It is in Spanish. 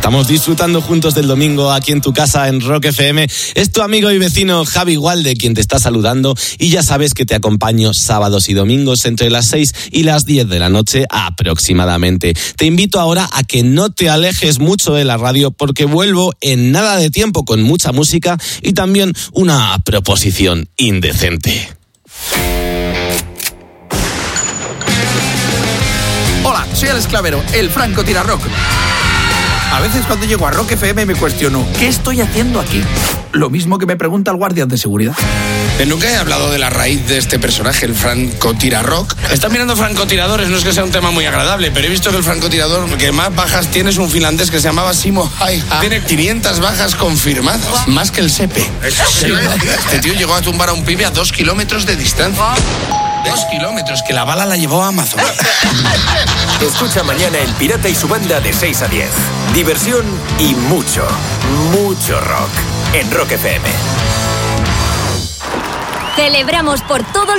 estamos disfrutando juntos del domingo aquí en tu casa en Rock FM. Es tu amigo y vecino Javi Gualde quien te está saludando y ya sabes que te acompaño sábados y domingos entre las 6 y las 10 de la noche aproximadamente. Te invito ahora a que no te alejes mucho de la radio porque vuelvo en nada de tiempo con mucha música y también una proposición indecente. Hola, soy Alex Clavero, el Franco Tirarrock. A veces cuando llego a Rock FM me cuestiono, ¿qué estoy haciendo aquí? Lo mismo que me pregunta el guardia de seguridad. Nunca he hablado de la raíz de este personaje, el francotirador. Están mirando francotiradores, no es que sea un tema muy agradable, pero he visto que el francotirador que más bajas tiene es un finlandés que se llamaba Simo Häyhä. Tiene 500 bajas confirmadas, más que el Sepe. Sí. Este tío llegó a tumbar a un pibe a 2 kilómetros de distancia. 2 kilómetros, que la bala la llevó a Amazon. Escucha mañana El Pirata y su banda de 6 a 10. Diversión y mucho, mucho rock en Rock FM. Celebramos por todo